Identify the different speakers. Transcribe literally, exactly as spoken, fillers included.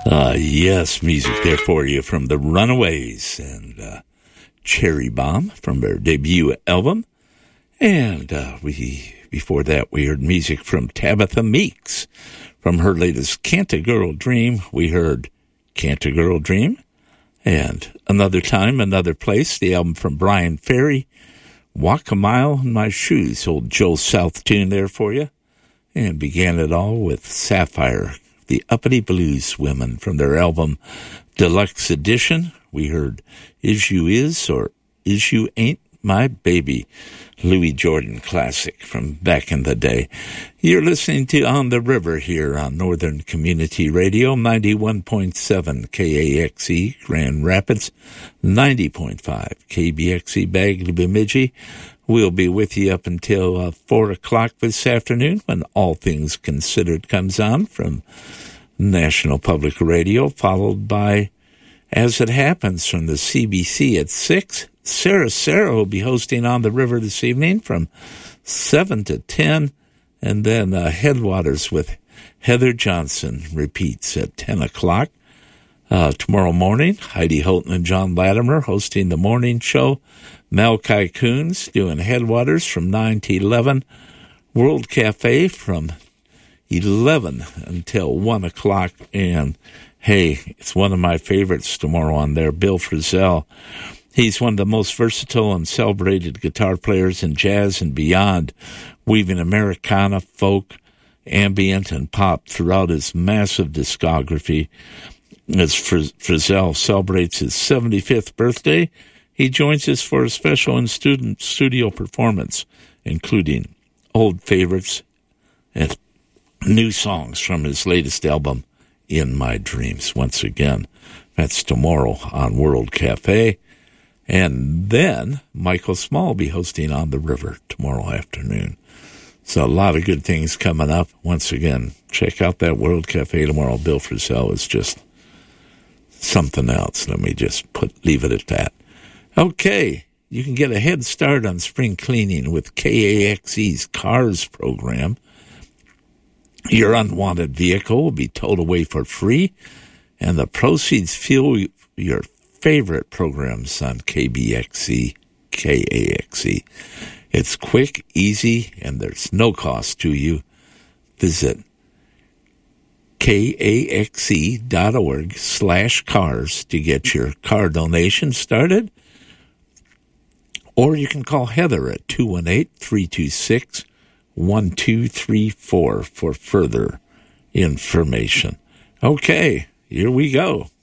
Speaker 1: Uh, yes, music there for you from the Runaways and uh, Cherry Bomb from their debut album. And uh, we before that, we heard music from Tabitha Meeks. From her latest Can't a Girl Dream, we heard Can't a Girl Dream. And Another Time, Another Place, the album from Brian Ferry. Walk a Mile in My Shoes, old Joe South tune there for you. And began it all with Sapphire, the Uppity Blues Women, from their album Deluxe Edition. We heard Is You Is or Is You Ain't My Baby, Louis Jordan classic from back in the day. You're listening to On the River here on Northern Community Radio, ninety-one point seven K A X E Grand Rapids, ninety point five K B X E Bagley Bemidji. We'll be with you up until uh, four o'clock this afternoon when All Things Considered comes on from National Public Radio, followed by As It Happens from the C B C at six. Sarah Sarah will be hosting On the River this evening from seven to ten. And then uh, Headwaters with Heather Johnson repeats at ten o'clock. Uh, tomorrow morning, Heidi Houghton and John Latimer hosting the morning show. Malachi Coons doing Headwaters from nine to eleven. World Cafe from eleven until one o'clock. And, hey, it's one of my favorites tomorrow on there, Bill Frisell. He's one of the most versatile and celebrated guitar players in jazz and beyond, weaving Americana, folk, ambient, and pop throughout his massive discography. As Frisell celebrates his seventy-fifth birthday, he joins us for a special and student studio performance, including old favorites and new songs from his latest album, In My Dreams. Once again, that's tomorrow on World Cafe. And then Michael Small will be hosting On the River tomorrow afternoon. So a lot of good things coming up. Once again, check out that World Cafe tomorrow. Bill Frisell is just something else. Let me just put leave it at that. Okay, you can get a head start on spring cleaning with K A X E's Cars program. Your unwanted vehicle will be towed away for free, and the proceeds fuel your favorite programs on K B X E, K A X E. It's quick, easy, and there's no cost to you. Visit kaxe.org slash cars to get your car donation started. Or you can call Heather at two one eight, three two six, one two three four for further information. Okay, here we go.